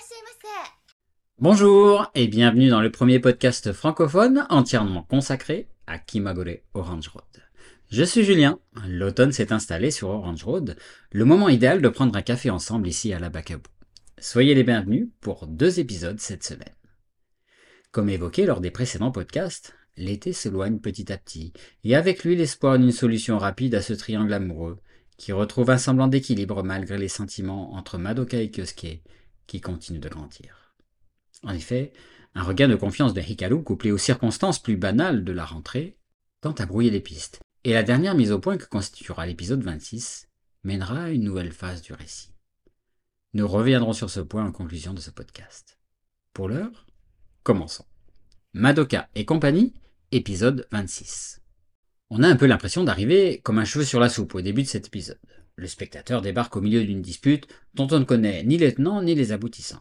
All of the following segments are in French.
Bonjour et bienvenue dans le premier podcast francophone entièrement consacré à Kimagure Orange Road. Je suis Julien, l'automne s'est installé sur Orange Road, le moment idéal de prendre un café ensemble ici à la Bakabu. Soyez les bienvenus pour 2 épisodes cette semaine. Comme évoqué lors des précédents podcasts, l'été s'éloigne petit à petit, et avec lui l'espoir d'une solution rapide à ce triangle amoureux, qui retrouve un semblant d'équilibre malgré les sentiments entre Madoka et Kyosuke, qui continuent de grandir. En effet, un regain de confiance de Hikaru, couplé aux circonstances plus banales de la rentrée, tend à brouiller les pistes, et la dernière mise au point que constituera l'épisode 26 mènera à une nouvelle phase du récit. Nous reviendrons sur ce point en conclusion de ce podcast. Pour l'heure, commençons. Madoka et compagnie, épisode 26. On a un peu l'impression d'arriver comme un cheveu sur la soupe au début de cet épisode. Le spectateur débarque au milieu d'une dispute dont on ne connaît ni les tenants ni les aboutissants.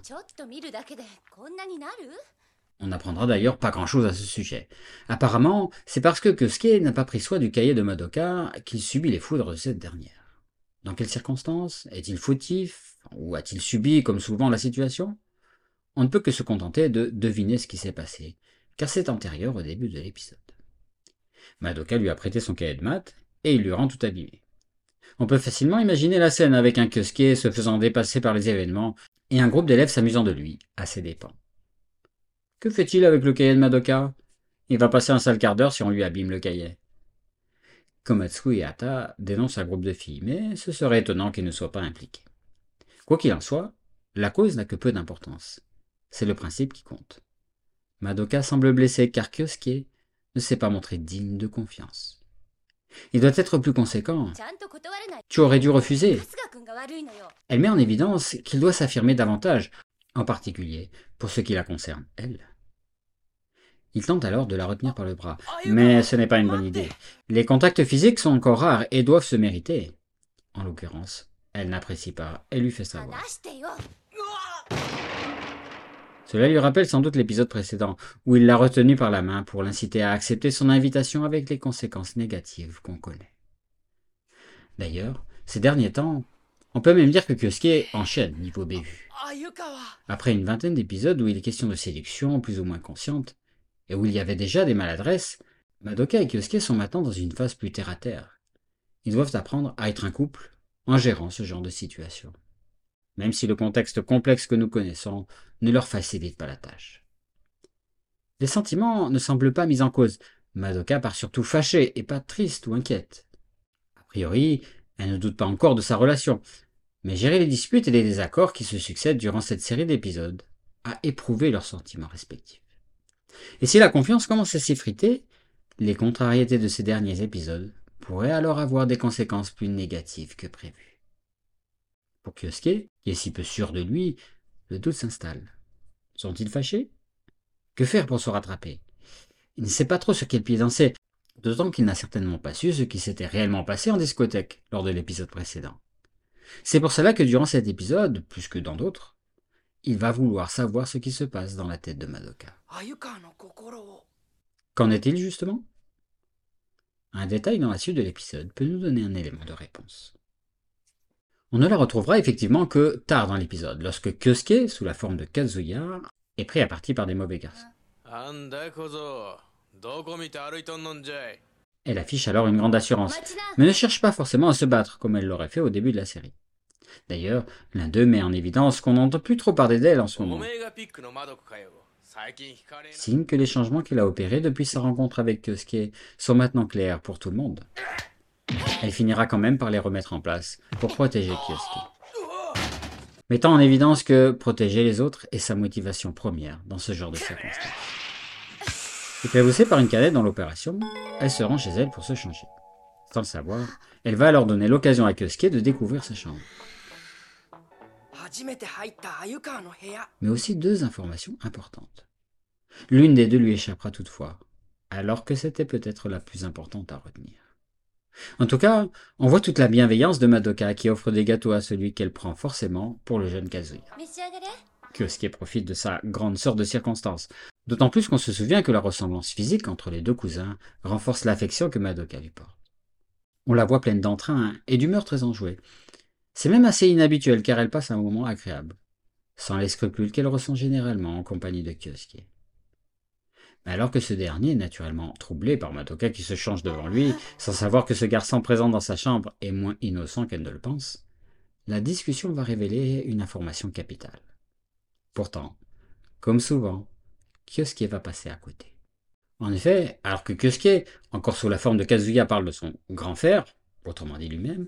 On n'apprendra d'ailleurs pas grand-chose à ce sujet. Apparemment, c'est parce que Kyosuke n'a pas pris soin du cahier de Madoka qu'il subit les foudres de cette dernière. Dans quelles circonstances? Est-il fautif? Ou a-t-il subi, comme souvent, la situation? On ne peut que se contenter de deviner ce qui s'est passé, car c'est antérieur au début de l'épisode. Madoka lui a prêté son cahier de maths, et il lui rend tout abîmé. On peut facilement imaginer la scène avec un Kyosuke se faisant dépasser par les événements, et un groupe d'élèves s'amusant de lui, à ses dépens. Que fait-il avec le cahier de Madoka? Il va passer un sale quart d'heure si on lui abîme le cahier. Komatsu et Hata dénoncent un groupe de filles, mais ce serait étonnant qu'ils ne soient pas impliqués. Quoi qu'il en soit, la cause n'a que peu d'importance. C'est le principe qui compte. Madoka semble blessée car Kyosuke ne s'est pas montré digne de confiance. Il doit être plus conséquent. Tu aurais dû refuser. Elle met en évidence qu'il doit s'affirmer davantage, en particulier pour ce qui la concerne, elle. Il tente alors de la retenir par le bras, mais ce n'est pas une bonne idée. Les contacts physiques sont encore rares et doivent se mériter. En l'occurrence, elle n'apprécie pas et lui fait savoir. Cela lui rappelle sans doute l'épisode précédent, où il l'a retenue par la main pour l'inciter à accepter son invitation avec les conséquences négatives qu'on connaît. D'ailleurs, ces derniers temps, on peut même dire que Kyosuke enchaîne niveau bévu. Après une vingtaine d'épisodes où il est question de séduction plus ou moins consciente, et où il y avait déjà des maladresses, Madoka et Kyosuke sont maintenant dans une phase plus terre-à-terre. Ils doivent apprendre à être un couple en gérant ce genre de situation. Même si le contexte complexe que nous connaissons ne leur facilite pas la tâche. Les sentiments ne semblent pas mis en cause. Madoka part surtout fâchée et pas triste ou inquiète. A priori, elle ne doute pas encore de sa relation, mais gérer les disputes et les désaccords qui se succèdent durant cette série d'épisodes a éprouvé leurs sentiments respectifs. Et si la confiance commence à s'effriter, les contrariétés de ces derniers épisodes pourraient alors avoir des conséquences plus négatives que prévues. Pour Kyosuke, qui est si peu sûr de lui, le doute s'installe. Sont-ils fâchés? Que faire pour se rattraper? Il ne sait pas trop sur quel pied danser, d'autant qu'il n'a certainement pas su ce qui s'était réellement passé en discothèque lors de l'épisode précédent. C'est pour cela que durant cet épisode, plus que dans d'autres, il va vouloir savoir ce qui se passe dans la tête de Madoka. Qu'en est-il justement? Un détail dans la suite de l'épisode peut nous donner un élément de réponse. On ne la retrouvera effectivement que tard dans l'épisode, lorsque Kyosuke, sous la forme de Kazuya, est pris à partie par des mauvais garçons. Elle affiche alors une grande assurance, mais ne cherche pas forcément à se battre comme elle l'aurait fait au début de la série. D'ailleurs, l'un d'eux met en évidence qu'on n'entend plus trop parler d'elle en ce moment. Signe que les changements qu'elle a opérés depuis sa rencontre avec Kyosuke sont maintenant clairs pour tout le monde. Elle finira quand même par les remettre en place pour protéger Kyosuke. Mettant en évidence que protéger les autres est sa motivation première dans ce genre de circonstances. Éclaboussée par une canette dans l'opération, elle se rend chez elle pour se changer. Sans le savoir, elle va alors donner l'occasion à Kyosuke de découvrir sa chambre. Mais aussi 2 informations importantes. L'une des 2 lui échappera toutefois, alors que c'était peut-être la plus importante à retenir. En tout cas, on voit toute la bienveillance de Madoka qui offre des gâteaux à celui qu'elle prend forcément pour le jeune Kazuya. Kyosuke profite de sa grande sœur de circonstance, d'autant plus qu'on se souvient que la ressemblance physique entre les 2 cousins renforce l'affection que Madoka lui porte. On la voit pleine d'entrain et d'humeur très enjouée. C'est même assez inhabituel car elle passe un moment agréable. sans les scrupules qu'elle ressent généralement en compagnie de Kyosuke. Alors que ce dernier est naturellement troublé par Madoka qui se change devant lui, sans savoir que ce garçon présent dans sa chambre est moins innocent qu'elle ne le pense, la discussion va révéler une information capitale. Pourtant, comme souvent, Kyosuke va passer à côté. En effet, alors que Kyosuke, encore sous la forme de Kazuya, parle de son grand frère, autrement dit lui-même,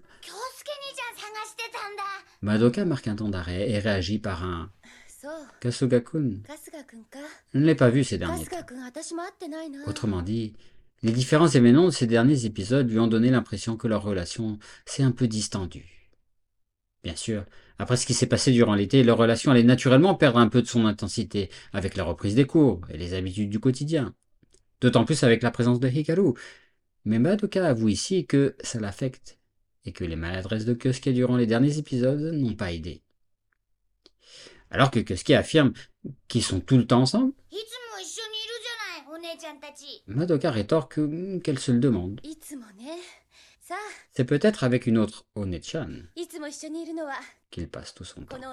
Madoka marque un temps d'arrêt et réagit par un Kasuga-kun. Je ne l'ai pas vu ces derniers temps. Autrement dit, les différents événements de ces derniers épisodes lui ont donné l'impression que leur relation s'est un peu distendue. Bien sûr, après ce qui s'est passé durant l'été, leur relation allait naturellement perdre un peu de son intensité avec la reprise des cours et les habitudes du quotidien. D'autant plus avec la présence de Hikaru. Mais Madoka avoue ici que ça l'affecte et que les maladresses de Kyosuke durant les derniers épisodes n'ont pas aidé. Alors que Kyosuke affirme qu'ils sont tout le temps ensemble, Madoka rétorque qu'elle se le demande. C'est peut-être avec une autre One-chan qu'il passe tout son temps.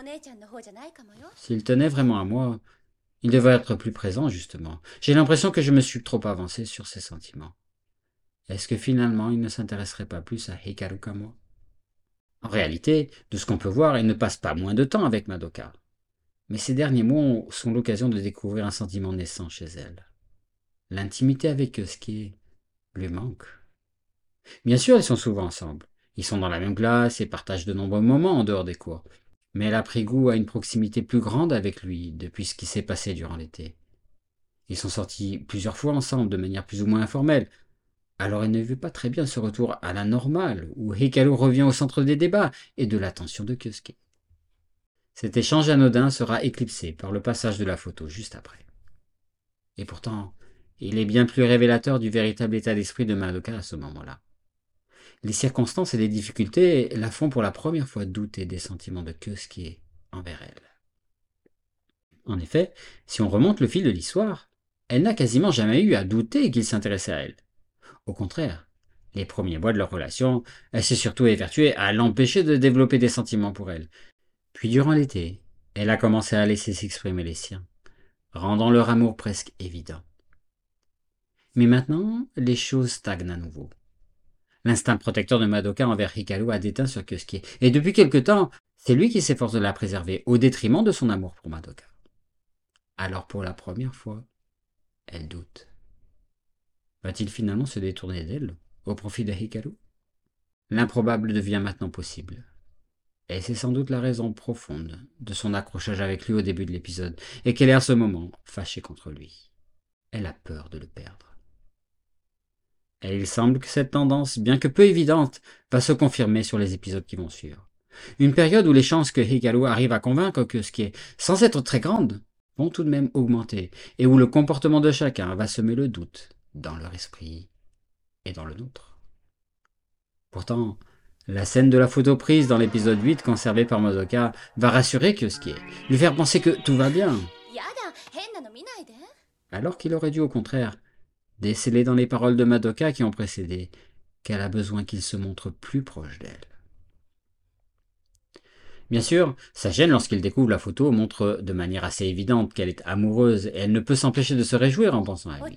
S'il tenait vraiment à moi, il devrait être plus présent, justement. J'ai l'impression que je me suis trop avancé sur ses sentiments. Est-ce que finalement il ne s'intéresserait pas plus à Hikaru qu'à moi? En réalité, de ce qu'on peut voir, il ne passe pas moins de temps avec Madoka. Mais ces derniers mots sont l'occasion de découvrir un sentiment naissant chez elle. L'intimité avec Kyosuke lui manque. Bien sûr, ils sont souvent ensemble. Ils sont dans la même classe et partagent de nombreux moments en dehors des cours. Mais elle a pris goût à une proximité plus grande avec lui depuis ce qui s'est passé durant l'été. Ils sont sortis plusieurs fois ensemble de manière plus ou moins informelle. Alors elle ne veut pas très bien ce retour à la normale, où Hikaru revient au centre des débats et de l'attention de Kyosuke. Cet échange anodin sera éclipsé par le passage de la photo juste après. Et pourtant, il est bien plus révélateur du véritable état d'esprit de Madoka à ce moment-là. Les circonstances et les difficultés la font pour la première fois douter des sentiments de Kyosuke envers elle. En effet, si on remonte le fil de l'histoire, elle n'a quasiment jamais eu à douter qu'il s'intéressait à elle. Au contraire, les premiers mois de leur relation, elle s'est surtout évertuée à l'empêcher de développer des sentiments pour elle. Puis durant l'été, elle a commencé à laisser s'exprimer les siens, rendant leur amour presque évident. Mais maintenant, les choses stagnent à nouveau. L'instinct protecteur de Madoka envers Hikaru a déteint sur Kyosuke, et depuis quelque temps, c'est lui qui s'efforce de la préserver, au détriment de son amour pour Madoka. Alors pour la première fois, elle doute. Va-t-il finalement se détourner d'elle, au profit de Hikaru? L'improbable devient maintenant possible. Et c'est sans doute la raison profonde de son accrochage avec lui au début de l'épisode, et qu'elle est à ce moment fâchée contre lui. Elle a peur de le perdre. Et il semble que cette tendance, bien que peu évidente, va se confirmer sur les épisodes qui vont suivre. Une période où les chances que Hikaru arrive à convaincre Kyosuke, sans être très grandes, vont tout de même augmenter, et où le comportement de chacun va semer le doute dans leur esprit et dans le nôtre. Pourtant, la scène de la photo prise dans l'épisode 8 conservé par Madoka va rassurer Kyosuke, lui faire penser que tout va bien, alors qu'il aurait dû au contraire déceler dans les paroles de Madoka qui ont précédé qu'elle a besoin qu'il se montre plus proche d'elle. Bien sûr, sa gêne lorsqu'il découvre la photo montre de manière assez évidente qu'elle est amoureuse et elle ne peut s'empêcher de se réjouir en pensant à lui.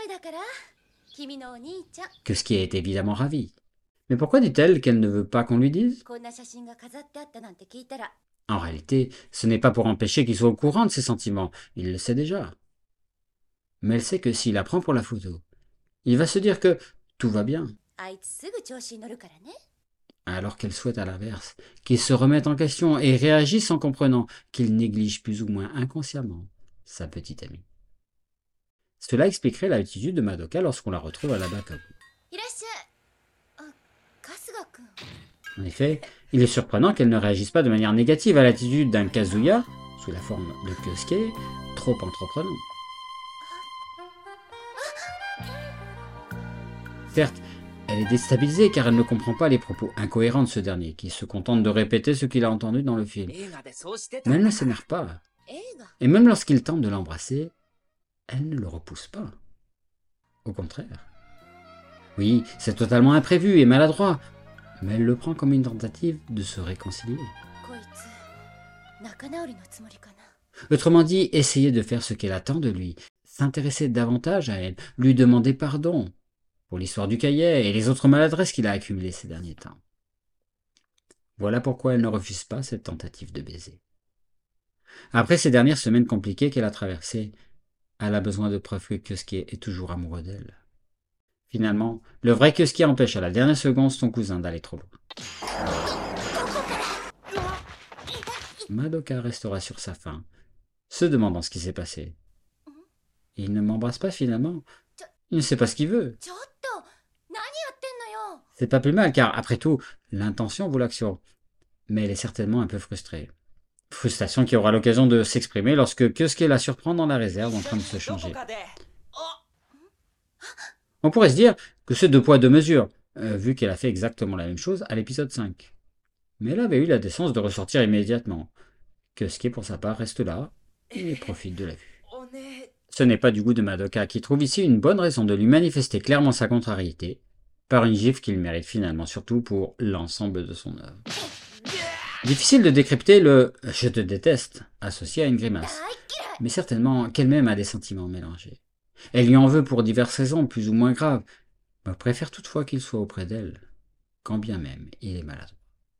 Kyosuke est évidemment ravi. Mais pourquoi dit-elle qu'elle ne veut pas qu'on lui dise? En réalité, ce n'est pas pour empêcher qu'il soit au courant de ses sentiments, il le sait déjà. Mais elle sait que s'il la prend pour la photo, il va se dire que tout va bien. Alors qu'elle souhaite à l'inverse qu'il se remette en question et réagisse en comprenant qu'il néglige plus ou moins inconsciemment sa petite amie. Cela expliquerait l'attitude de Madoka lorsqu'on la retrouve à la Bakaku. En effet, il est surprenant qu'elle ne réagisse pas de manière négative à l'attitude d'un Kazuya, sous la forme de Kyosuke, trop entreprenant. Certes, elle est déstabilisée car elle ne comprend pas les propos incohérents de ce dernier, qui se contente de répéter ce qu'il a entendu dans le film. Mais elle ne s'énerve pas. Et même lorsqu'il tente de l'embrasser, elle ne le repousse pas. Au contraire. Oui, c'est totalement imprévu et maladroit, mais elle le prend comme une tentative de se réconcilier. Autrement dit, essayer de faire ce qu'elle attend de lui, s'intéresser davantage à elle, lui demander pardon pour l'histoire du cahier et les autres maladresses qu'il a accumulées ces derniers temps. Voilà pourquoi elle ne refuse pas cette tentative de baiser. Après ces dernières semaines compliquées qu'elle a traversées, elle a besoin de preuves que Kyosuke est toujours amoureux d'elle. Finalement, le vrai Kyosuke empêche à la dernière seconde son cousin d'aller trop loin. Madoka restera sur sa faim, se demandant ce qui s'est passé. Il ne m'embrasse pas finalement. Il ne sait pas ce qu'il veut. C'est pas plus mal, car après tout, l'intention vaut l'action. Mais elle est certainement un peu frustrée. Frustration qui aura l'occasion de s'exprimer lorsque Kyosuke la surprend dans la réserve en train de se changer. On pourrait se dire que c'est 2 poids 2 mesures, vu qu'elle a fait exactement la même chose à l'épisode 5. Mais elle avait eu la décence de ressortir immédiatement. Kyosuke, pour sa part, reste là et profite de la vue. Ce n'est pas du goût de Madoka, qui trouve ici une bonne raison de lui manifester clairement sa contrariété, par une gifle qu'il mérite finalement surtout pour l'ensemble de son œuvre. Difficile de décrypter le « je te déteste » associé à une grimace, mais certainement qu'elle-même a des sentiments mélangés. Elle lui en veut pour diverses raisons, plus ou moins graves, mais préfère toutefois qu'il soit auprès d'elle, quand bien même il est malade.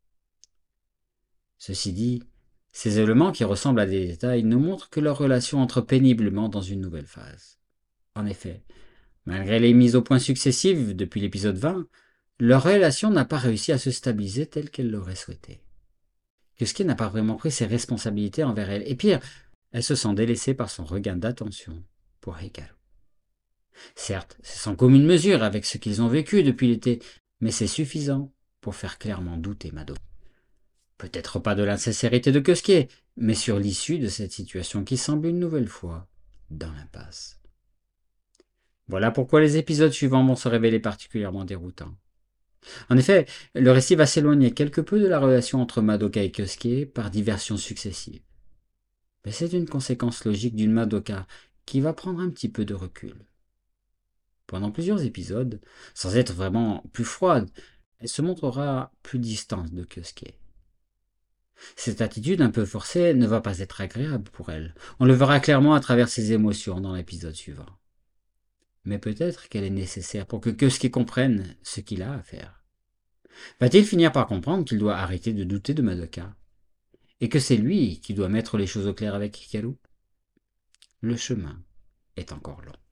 Ceci dit, ces éléments qui ressemblent à des détails nous montrent que leur relation entre péniblement dans une nouvelle phase. En effet, malgré les mises au point successives depuis l'épisode 20, leur relation n'a pas réussi à se stabiliser telle qu'elle l'aurait souhaité. Kyosuke n'a pas vraiment pris ses responsabilités envers elle, et pire, elle se sent délaissée par son regain d'attention pour Hikaru. Certes, c'est sans commune mesure avec ce qu'ils ont vécu depuis l'été, mais c'est suffisant pour faire clairement douter Madoka. Peut-être pas de l'insincérité de Kyosuke, mais sur l'issue de cette situation qui semble une nouvelle fois dans l'impasse. Voilà pourquoi les épisodes suivants vont se révéler particulièrement déroutants. En effet, le récit va s'éloigner quelque peu de la relation entre Madoka et Kyosuke par diversions successives. Mais c'est une conséquence logique d'une Madoka qui va prendre un petit peu de recul. Pendant plusieurs épisodes, sans être vraiment plus froide, elle se montrera plus distante de Kyosuke. Cette attitude un peu forcée ne va pas être agréable pour elle. On le verra clairement à travers ses émotions dans l'épisode suivant. Mais peut-être qu'elle est nécessaire pour que Kyosuke comprenne ce qu'il a à faire. Va-t-il finir par comprendre qu'il doit arrêter de douter de Madoka et que c'est lui qui doit mettre les choses au clair avec Hikaru? Le chemin est encore long.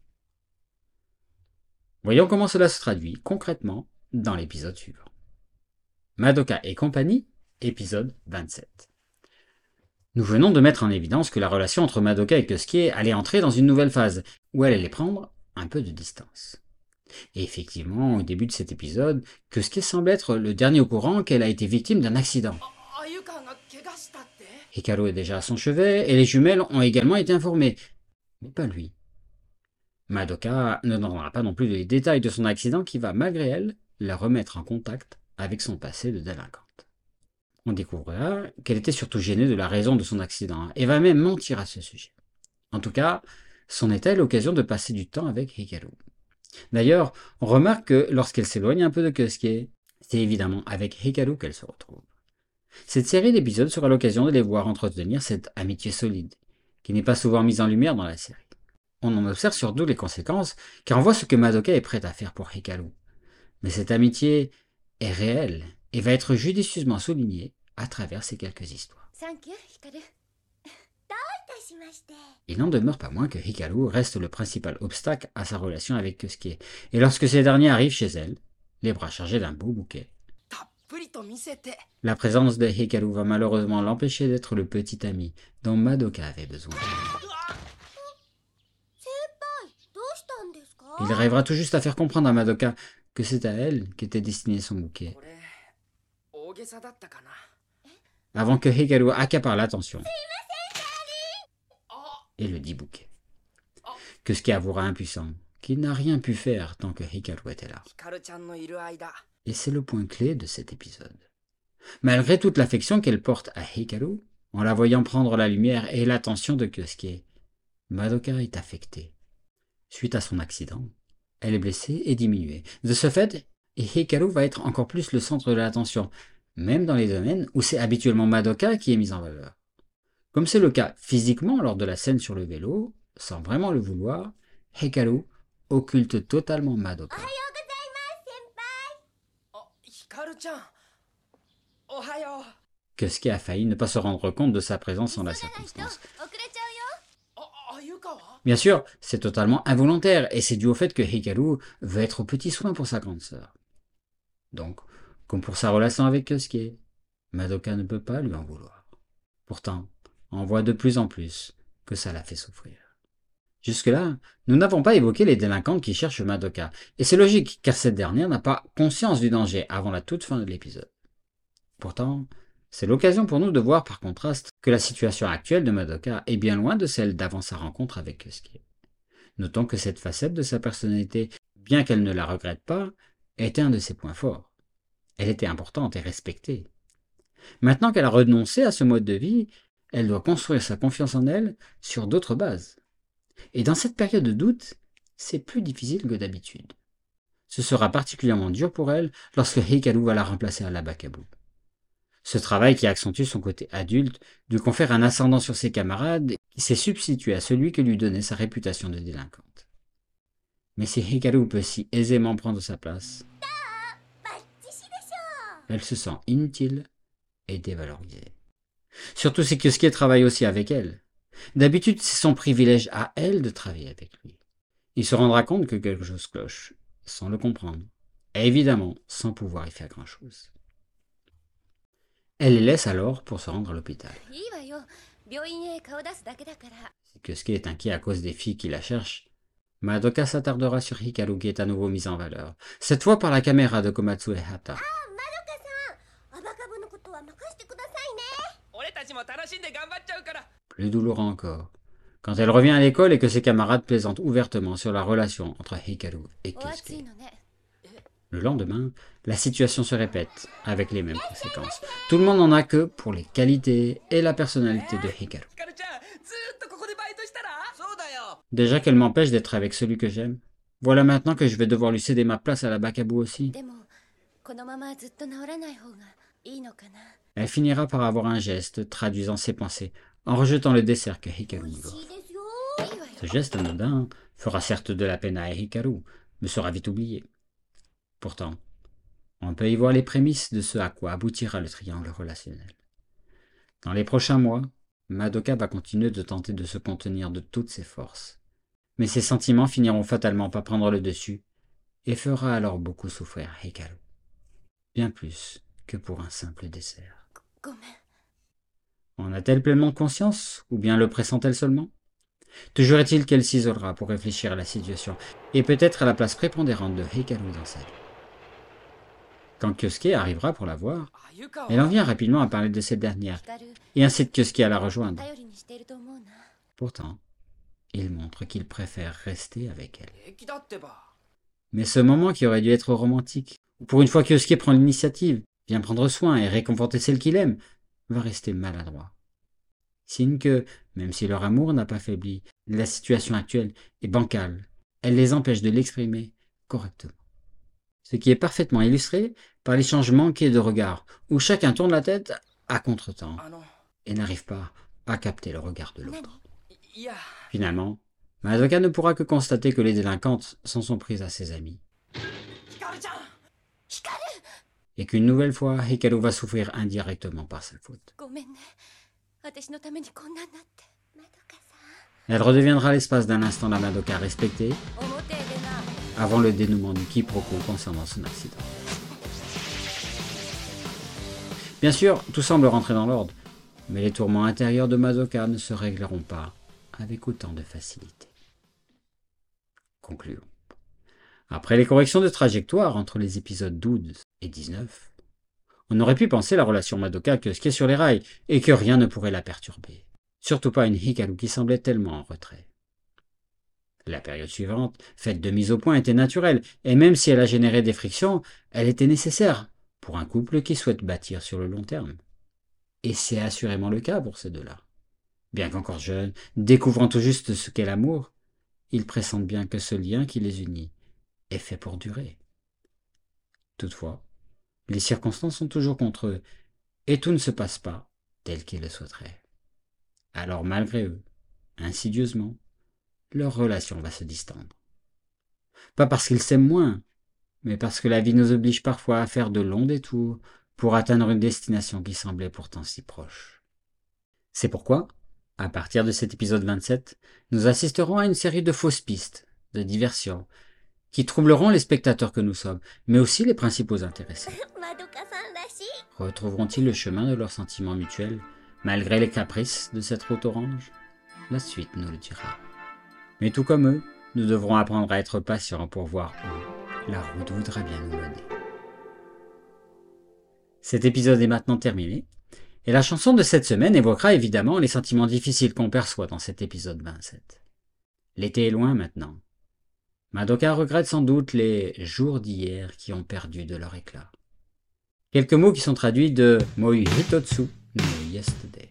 Voyons comment cela se traduit concrètement dans l'épisode suivant. Madoka et compagnie, épisode 27. Nous venons de mettre en évidence que la relation entre Madoka et Kyosuke allait entrer dans une nouvelle phase, où elle allait prendre un peu de distance. Et effectivement, au début de cet épisode, Kyosuke semble être le dernier au courant qu'elle a été victime d'un accident. Hikaru est déjà à son chevet, et les jumelles ont également été informées, mais pas lui. Madoka ne donnera pas non plus les détails de son accident qui va, malgré elle, la remettre en contact avec son passé de délinquante. On découvrira qu'elle était surtout gênée de la raison de son accident, et va même mentir à ce sujet. En tout cas, c'en était l'occasion de passer du temps avec Hikaru. D'ailleurs, on remarque que lorsqu'elle s'éloigne un peu de Kyosuke, c'est évidemment avec Hikaru qu'elle se retrouve. Cette série d'épisodes sera l'occasion de les voir entretenir cette amitié solide, qui n'est pas souvent mise en lumière dans la série. On en observe surtout les conséquences, car on voit ce que Madoka est prête à faire pour Hikaru. Mais cette amitié est réelle et va être judicieusement soulignée à travers ces quelques histoires. Il n'en demeure pas moins que Hikaru reste le principal obstacle à sa relation avec Kyosuke, et lorsque ces derniers arrivent chez elle, les bras chargés d'un beau bouquet, la présence de Hikaru va malheureusement l'empêcher d'être le petit ami dont Madoka avait besoin. Il arrivera tout juste à faire comprendre à Madoka que c'est à elle qu'était destiné son bouquet, avant que Hikaru accapare l'attention et le dit bouquet. Kyosuke avouera impuissant qu'il n'a rien pu faire tant que Hikaru était là. Et c'est le point clé de cet épisode. Malgré toute l'affection qu'elle porte à Hikaru, en la voyant prendre la lumière et l'attention de Kyosuke, Madoka est affectée. Suite à son accident, elle est blessée et diminuée. De ce fait, Hikaru va être encore plus le centre de l'attention, même dans les domaines où c'est habituellement Madoka qui est mise en valeur. Comme c'est le cas physiquement lors de la scène sur le vélo, sans vraiment le vouloir, Hikaru occulte totalement Madoka. おはようございます、先輩。あ、ヒカルちゃん。おはよう。 Kosuke a failli ne pas se rendre compte de sa présence en la circonstance. あ、鮎川。 Bien sûr, c'est totalement involontaire et c'est dû au fait que Hikaru veut être aux petits soins pour sa grande sœur. Donc, comme pour sa relation avec Kosuke, Madoka ne peut pas lui en vouloir. Pourtant, on voit de plus en plus que ça la fait souffrir. Jusque-là, nous n'avons pas évoqué les délinquantes qui cherchent Madoka, et c'est logique car cette dernière n'a pas conscience du danger avant la toute fin de l'épisode. Pourtant, c'est l'occasion pour nous de voir par contraste que la situation actuelle de Madoka est bien loin de celle d'avant sa rencontre avec Kosuke. Notons que cette facette de sa personnalité, bien qu'elle ne la regrette pas, était un de ses points forts. Elle était importante et respectée. Maintenant qu'elle a renoncé à ce mode de vie, elle doit construire sa confiance en elle sur d'autres bases. Et dans cette période de doute, c'est plus difficile que d'habitude. Ce sera particulièrement dur pour elle lorsque Hikaru va la remplacer à l'Abakabu. Ce travail qui accentue son côté adulte lui confère un ascendant sur ses camarades qui s'est substitué à celui que lui donnait sa réputation de délinquante. Mais si Hikaru peut si aisément prendre sa place, elle se sent inutile et dévalorisée. Surtout si Kyosuke travaille aussi avec elle. D'habitude, c'est son privilège à elle de travailler avec lui. Il se rendra compte que quelque chose cloche, sans le comprendre, et évidemment sans pouvoir y faire grand-chose. Elle les laisse alors pour se rendre à l'hôpital. Si Kyosuke est inquiet à cause des filles qui la cherchent, Madoka s'attardera sur Hikaru qui est à nouveau mise en valeur, cette fois par la caméra de Komatsu Hata. Plus douloureux encore, quand elle revient à l'école et que ses camarades plaisantent ouvertement sur la relation entre Hikaru et Kyosuke. Le lendemain, la situation se répète, avec les mêmes conséquences. Tout le monde n'en a que pour les qualités et la personnalité de Hikaru. Déjà qu'elle m'empêche d'être avec celui que j'aime, voilà maintenant que je vais devoir lui céder ma place à la Bakabu aussi. Elle finira par avoir un geste traduisant ses pensées, en rejetant le dessert que Hikaru lui offre. Ce geste anodin fera certes de la peine à Hikaru, mais sera vite oublié. Pourtant, on peut y voir les prémices de ce à quoi aboutira le triangle relationnel. Dans les prochains mois, Madoka va continuer de tenter de se contenir de toutes ses forces. Mais ses sentiments finiront fatalement par prendre le dessus et fera alors beaucoup souffrir Hikaru. Bien plus que pour un simple dessert. En a-t-elle pleinement conscience ou bien le pressent-elle seulement? Toujours est-il qu'elle s'isolera pour réfléchir à la situation et peut-être à la place prépondérante de Hikaru dans sa vie. Quand Kyosuke arrivera pour la voir, elle en vient rapidement à parler de cette dernière et incite Kyosuke à la rejoindre. Pourtant, il montre qu'il préfère rester avec elle. Mais ce moment qui aurait dû être romantique, où pour une fois Kyosuke prend l'initiative, vient prendre soin et réconforter celle qu'il aime, va rester maladroit. Signe que, même si leur amour n'a pas faibli, la situation actuelle est bancale. Elle les empêche de l'exprimer correctement. Ce qui est parfaitement illustré par l'échange manqué de regards, où chacun tourne la tête à contretemps et n'arrive pas à capter le regard de l'autre. Finalement, Madoka ne pourra que constater que les délinquantes s'en sont prises à ses amis. Et qu'une nouvelle fois, Hikaru va souffrir indirectement par sa faute. Elle redeviendra l'espace d'un instant la Madoka respectée, avant le dénouement du quiproquo concernant son accident. Bien sûr, tout semble rentrer dans l'ordre, mais les tourments intérieurs de Madoka ne se régleront pas avec autant de facilité. Concluons. Après les corrections de trajectoire entre les épisodes 12 et 19, on aurait pu penser la relation Madoka-Kyosuke sur les rails et que rien ne pourrait la perturber. Surtout pas une Hikaru qui semblait tellement en retrait. La période suivante, faite de mise au point, était naturelle, et même si elle a généré des frictions, elle était nécessaire pour un couple qui souhaite bâtir sur le long terme. Et c'est assurément le cas pour ces deux-là. Bien qu'encore jeunes, découvrant tout juste ce qu'est l'amour, ils pressentent bien que ce lien qui les unit est fait pour durer. Toutefois, les circonstances sont toujours contre eux, et tout ne se passe pas tel qu'ils le souhaiteraient. Alors malgré eux, insidieusement, leur relation va se distendre. Pas parce qu'ils s'aiment moins, mais parce que la vie nous oblige parfois à faire de longs détours pour atteindre une destination qui semblait pourtant si proche. C'est pourquoi, à partir de cet épisode 27, nous assisterons à une série de fausses pistes, de diversions, qui troubleront les spectateurs que nous sommes, mais aussi les principaux intéressés. Retrouveront-ils le chemin de leurs sentiments mutuels, malgré les caprices de cette route orange? La suite nous le dira. Mais tout comme eux, nous devrons apprendre à être patients pour voir où la route voudra bien nous mener. Cet épisode est maintenant terminé, et la chanson de cette semaine évoquera évidemment les sentiments difficiles qu'on perçoit dans cet épisode 27. L'été est loin maintenant. Madoka regrette sans doute les jours d'hier qui ont perdu de leur éclat. Quelques mots qui sont traduits de Moi Hitotsu no Yesterday.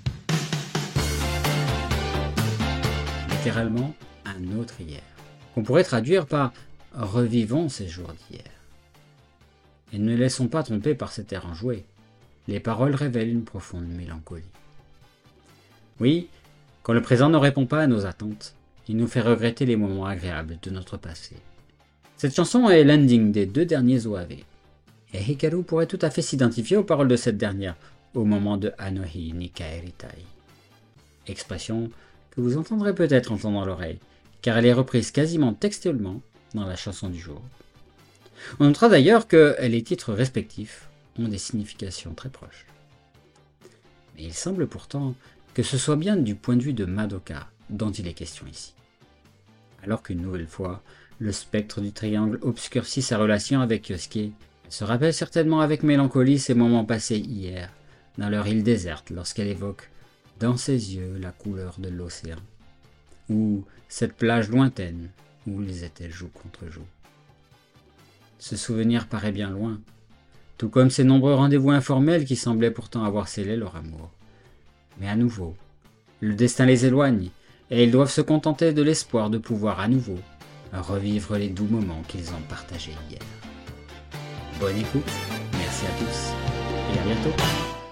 Littéralement, un autre hier, qu'on pourrait traduire par revivons ces jours d'hier. Et ne laissons pas tromper par cet air enjoué. Les paroles révèlent une profonde mélancolie. Oui, quand le présent ne répond pas à nos attentes, il nous fait regretter les moments agréables de notre passé. Cette chanson est l'ending des 2 derniers OAV. Et Hikaru pourrait tout à fait s'identifier aux paroles de cette dernière, au moment de Anohi ni Kaeritai. Expression que vous entendrez peut-être en tendant l'oreille, car elle est reprise quasiment textuellement dans la chanson du jour. On notera d'ailleurs que les titres respectifs ont des significations très proches. Mais il semble pourtant que ce soit bien du point de vue de Madoka dont il est question ici. Alors qu'une nouvelle fois, le spectre du triangle obscurcit sa relation avec Yosuke, elle se rappelle certainement avec mélancolie ces moments passés hier, dans leur île déserte lorsqu'elle évoque dans ses yeux la couleur de l'océan, ou cette plage lointaine où ils étaient joue contre joue. Ce souvenir paraît bien loin, tout comme ces nombreux rendez-vous informels qui semblaient pourtant avoir scellé leur amour. Mais à nouveau, le destin les éloigne, et ils doivent se contenter de l'espoir de pouvoir à nouveau revivre les doux moments qu'ils ont partagés hier. Bonne écoute, merci à tous, et à bientôt.